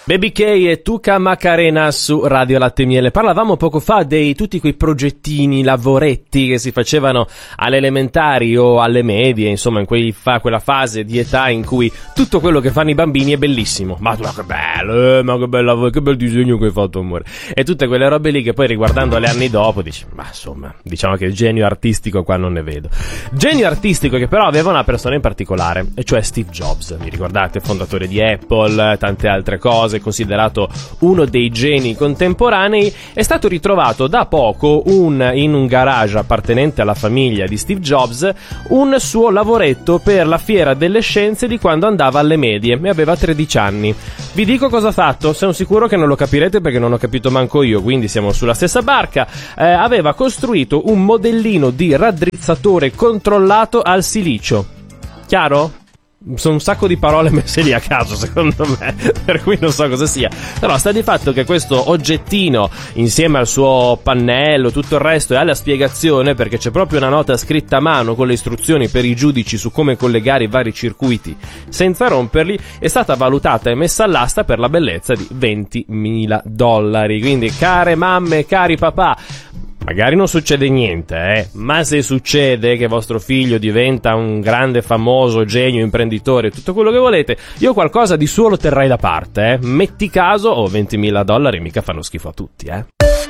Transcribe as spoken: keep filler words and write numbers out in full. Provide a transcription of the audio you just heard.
Baby K e Tuca Macarena su Radio Latte Miele. Parlavamo poco fa dei tutti quei progettini, lavoretti che si facevano alle elementari o alle medie, insomma in quei fa, quella fase di età in cui tutto quello che fanno i bambini è bellissimo. Ma, ma che bello, eh, ma che bel, che bel disegno che hai fatto, amore. E tutte quelle robe lì che poi riguardandole anni dopo dici, ma insomma, diciamo che il genio artistico qua non ne vedo. Genio artistico che però aveva una persona in particolare, e cioè Steve Jobs. Vi ricordate? Fondatore di Apple, tante altre cose, considerato uno dei geni contemporanei. È stato ritrovato da poco un, in un garage appartenente alla famiglia di Steve Jobs un suo lavoretto per la fiera delle scienze di quando andava alle medie e aveva tredici anni. Vi dico cosa ha fatto, sono sicuro che non lo capirete perché non ho capito manco io, quindi siamo sulla stessa barca. Eh, aveva costruito un modellino di raddrizzatore controllato al silicio. Chiaro? Sono un sacco di parole messe lì a caso, secondo me, per cui non so cosa sia. Però sta di fatto che questo oggettino, insieme al suo pannello, tutto il resto, e alla spiegazione, perché c'è proprio una nota scritta a mano con le istruzioni per i giudici su come collegare i vari circuiti senza romperli, è stata valutata e messa all'asta per la bellezza di ventimila dollari. Quindi, care mamme, cari papà, magari non succede niente, eh, ma se succede che vostro figlio diventa un grande, famoso, genio, imprenditore, tutto quello che volete, io qualcosa di suo lo terrei da parte, eh. Metti caso, oh, ventimila dollari mica fanno schifo a tutti, eh.